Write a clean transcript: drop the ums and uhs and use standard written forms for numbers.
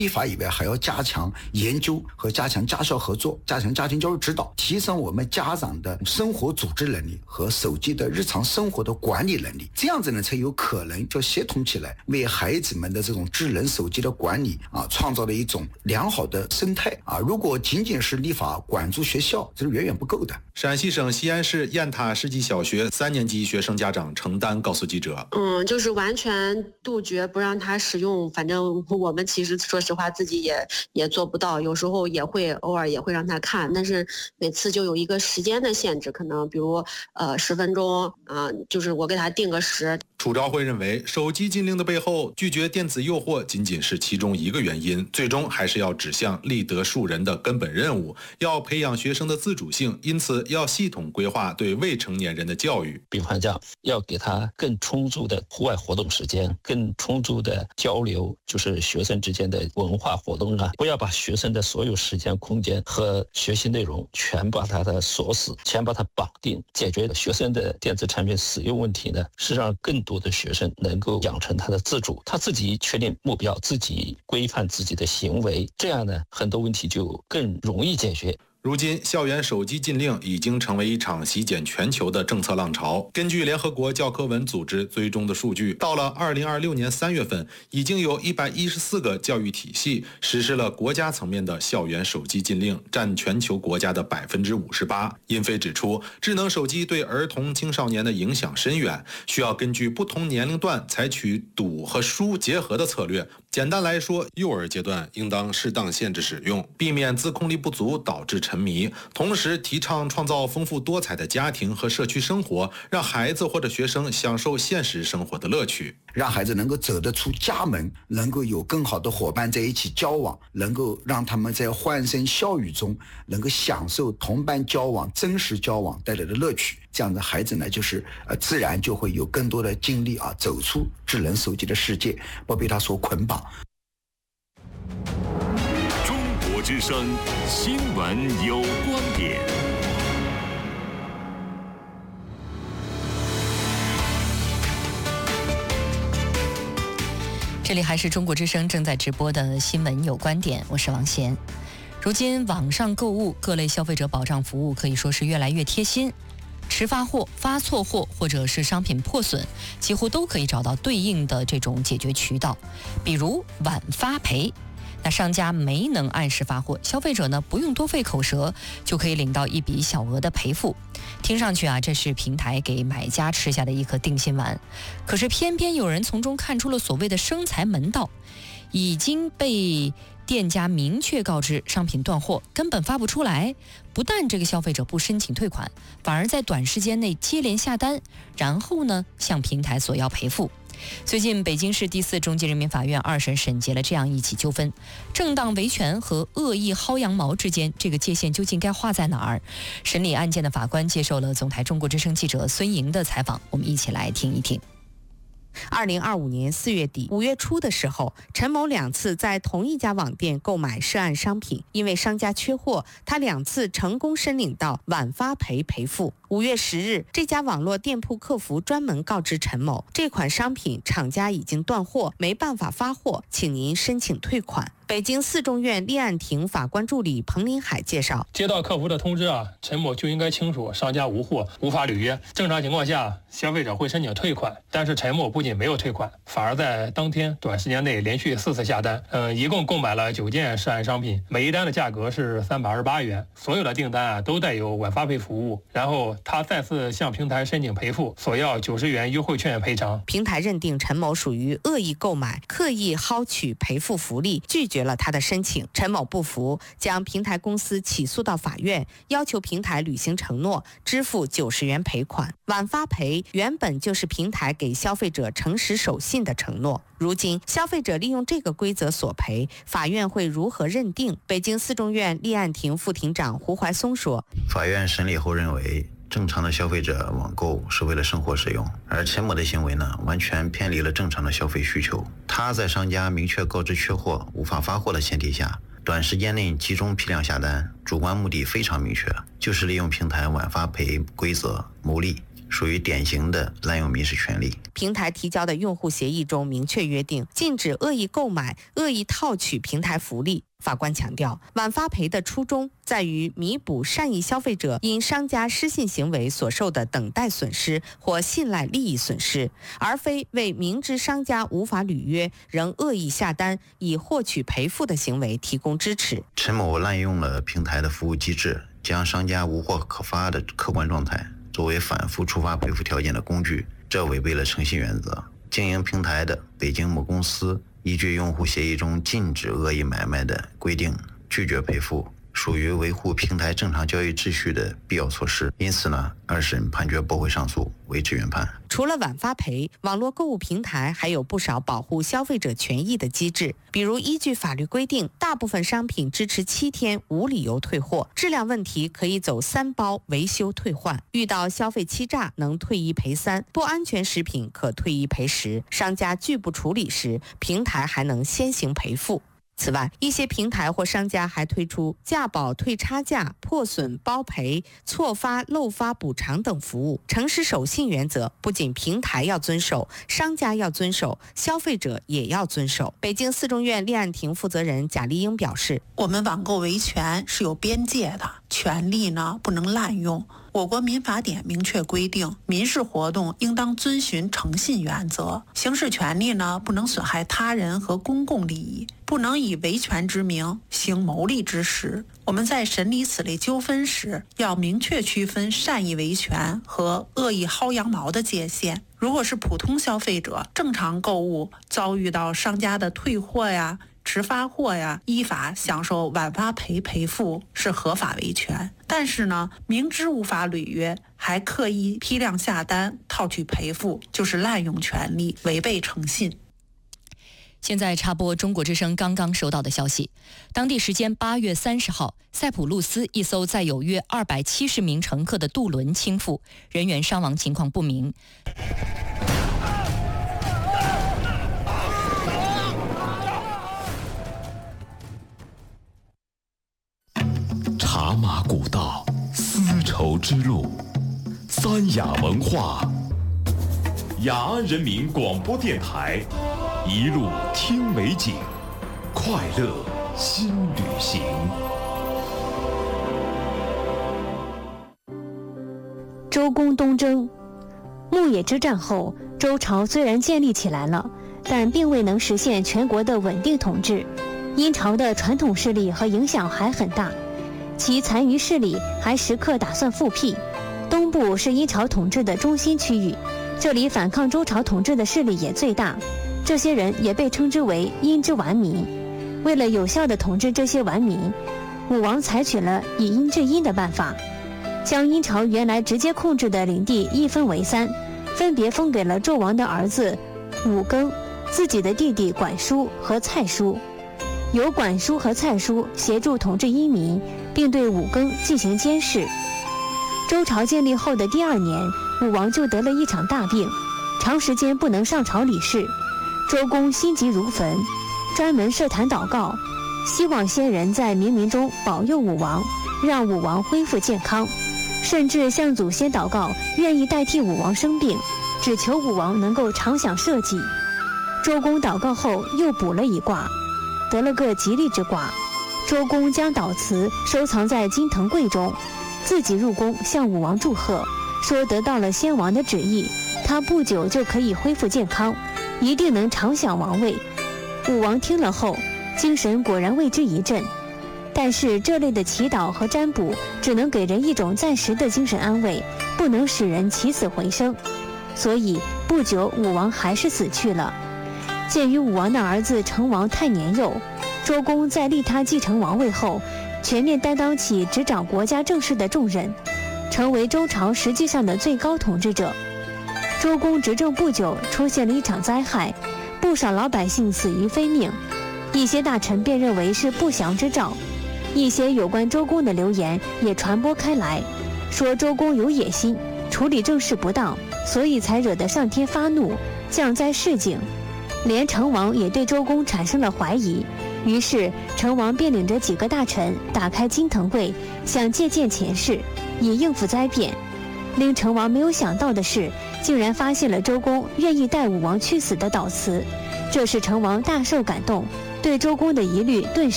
立法以外，还要加强研究和加强家校合作，加强家庭教育指导，提升我们家长的生活组织能力和手机的日常生活的管理能力。这样子呢，才有可能就协同起来，为孩子们的这种智能手机的管理创造了一种良好的生态如果仅仅是立法管住学校，这是远远不够的。 陕西省西安市雁塔世纪小学3年级学生家长程丹告诉记者， 就是完全杜绝不让他使用，反正我们其实说实话自己也做不到，有时候偶尔也会让他看，但是每次就有一个时间的限制，可能比如10分钟就是我给他定个时。 楚昭辉认为，手机禁令的背后，拒绝电子诱惑仅仅是其中一个原因，最终还是要指向立德树人的根本任务，要培养学生的自主性，因此要系统规划对未成年人的教育。 比方讲，要给他更充足的户外活动时间，更充足的交流，就是学生之间的文化活动不要把学生的所有时间、空间和学习内容全把它的锁死，全把它绑定。解决学生的电子产品使用问题呢，是让更多的学生能够养成他的自主，他自己确定目标，自己规范自己的行为，这样呢，很多问题就更容易解决。 如今，校园手机禁令已经成为一场席卷全球的政策浪潮。根据联合国教科文组织追踪的数据，到了2026年3月份，已经有114个教育体系实施了国家层面的校园手机禁令，占全球国家的58%。殷飞指出，智能手机对儿童青少年的影响深远，需要根据不同年龄段采取堵和疏结合的策略。简单来说，幼儿阶段应当适当限制使用，避免自控力不足导致沉迷，同时提倡创造丰富多彩的家庭和社区生活，让孩子或者学生享受现实生活的乐趣， 让孩子能够走得出家门，能够有更好的伙伴在一起交往，能够让他们在欢声笑语中能够享受同伴交往、真实交往带来的乐趣。这样的孩子呢，就是自然就会有更多的精力走出智能手机的世界，不被它所捆绑。 中国之声新闻有观点。 这里还是中国之声正在直播的新闻有观点，我是王贤。如今网上购物各类消费者保障服务可以说是越来越贴心，迟发货、发错货或者是商品破损，几乎都可以找到对应的这种解决渠道，比如晚发赔。那商家没能按时发货，消费者呢不用多费口舌，就可以领到一笔小额的赔付。听上去这是平台给买家吃下的一颗定心丸。可是偏偏有人从中看出了所谓的生财门道，已经被店家明确告知商品断货，根本发不出来。不但这个消费者不申请退款，反而在短时间内接连下单，然后呢向平台索要赔付。最近北京市第4中级人民法院2审审结了这样一起纠纷，正当维权和恶意薅羊毛之间，这个界限究竟该画在哪儿？审理案件的法官接受了总台中国之声记者孙莹的采访，我们一起来听一听。 2025年4月底、5月初的时候，陈某2次在同一家网店购买涉案商品，因为商家缺货，他2次成功申领到晚发赔赔付。5月10日，这家网络店铺客服专门告知陈某，这款商品厂家已经断货，没办法发货，请您申请退款。北京4中院立案庭法官助理彭林海介绍， 接到客服的通知陈某就应该清楚商家无货，无法履约。正常情况下，消费者会申请退款，但是陈某不仅没有退款，反而在当天短时间内连续4次下单，一共购买了9件涉案商品，每一单的价格是328元，所有的订单都带有晚发赔服务。然后他再次向平台申请赔付，索要90元优惠券赔偿。 平台认定陈某属于恶意购买，刻意薅取赔付福利，拒绝了他的申请。陈某不服，将平台公司起诉到法院，要求平台履行承诺，支付90元赔款。晚发赔原本就是平台给消费者诚实守信的承诺，如今消费者利用这个规则索赔，法院会如何认定？北京4中院立案庭副庭长胡怀松说， 法院审理后认为，正常的消费者网购是为了生活使用，而陈某的行为呢，完全偏离了正常的消费需求。他在商家明确告知缺货、无法发货的前提下，短时间内集中批量下单，主观目的非常明确，就是利用平台晚发赔规则牟利。 属于典型的滥用民事权利。 平台提交的用户协议中明确约定，禁止恶意购买、恶意套取平台福利。法官强调，晚发赔的初衷在于弥补善意消费者因商家失信行为所受的等待损失或信赖利益损失，而非为明知商家无法履约仍恶意下单以获取赔付的行为提供支持。 陈某滥用了平台的服务机制，将商家无货可发的客观状态作为反复触发赔付条件的工具，这违背了诚信原则。经营平台的北京某公司依据用户协议中禁止恶意买卖的规定拒绝赔付，属于维护平台正常交易秩序的必要措施。因此呢，二审判决驳回上诉，维持原判。 除了晚发赔，网络购物平台还有不少保护消费者权益的机制，比如依据法律规定，大部分商品支持7天无理由退货，质量问题可以走3包维修退换，遇到消费欺诈能退1赔3，不安全食品可退1赔10，商家拒不处理时，平台还能先行赔付。此外，一些平台或商家还推出价保退差价、破损包赔、错发漏发补偿等服务。诚实守信原则不仅平台要遵守，商家要遵守，消费者也要遵守。北京四中院立案庭负责人贾丽英表示， 我们网购维权是有边界的，权利呢不能滥用。我国民法典明确规定，民事活动应当遵循诚信原则，行使权利呢不能损害他人和公共利益，不能以维权之名行牟利之实。我们在审理此类纠纷时，要明确区分善意维权和恶意薅羊毛的界限。如果是普通消费者正常购物，遭遇到商家的退货呀、迟发货呀，依法享受晚发赔付是合法维权。但是呢，明知无法履约，还刻意批量下单套取赔付，就是滥用权利，违背诚信。 现在插播中国之声刚刚收到的消息，当地时间8月30号，塞浦路斯一艘载有约270名乘客的渡轮倾覆，人员伤亡情况不明。 茶马古道，丝绸之路，三雅文化，雅安人民广播电台，一路听美景，快乐新旅行。 周公东征，牧野之战后，周朝虽然建立起来了，但并未能实现全国的稳定统治。殷朝的传统势力和影响还很大，其残余势力还时刻打算复辟。东部是殷朝统治的中心区域，这里反抗周朝统治的势力也最大，这些人也被称之为殷之顽民。为了有效地统治这些顽民，武王采取了以殷制殷的办法，将殷朝原来直接控制的领地一分为3，分别封给了纣王的儿子武庚、自己的弟弟管叔和蔡叔。由管叔和蔡叔协助统治殷民，并对武庚进行监视。周朝建立后的第2年，武王就得了一场大病，长时间不能上朝理事。周公心急如焚，专门设坛祷告，希望先人在冥冥中保佑武王，让武王恢复健康，甚至向祖先祷告，愿意代替武王生病，只求武王能够常享社稷。周公祷告后又卜了一卦，得了个吉利之卦。周公将祷词收藏在金藤柜中，自己入宫向武王祝贺，说得到了先王的旨意，他不久就可以恢复健康，一定能常享王位。武王听了后，精神果然为之一振。但是这类的祈祷和占卜只能给人一种暂时的精神安慰，不能使人起死回生，所以不久武王还是死去了。鉴于武王的儿子成王太年幼，周公在立他继承王位后，全面担当起执掌国家政事的重任，成为周朝实际上的最高统治者。周公执政不久，出现了一场灾害，不少老百姓死于非命，一些大臣便认为是不祥之兆。一些有关周公的流言也传播开来，说周公有野心，处理政事不当，所以才惹得上天发怒，降灾示警。连成王也对周公产生了怀疑，于是成王便领着几个大臣打开金藤柜，想借鉴前世，以应付灾变。 令成王没有想到的是，竟然发现了周公愿意带武王去死的悼词，这使成王大受感动，对周公的疑虑顿时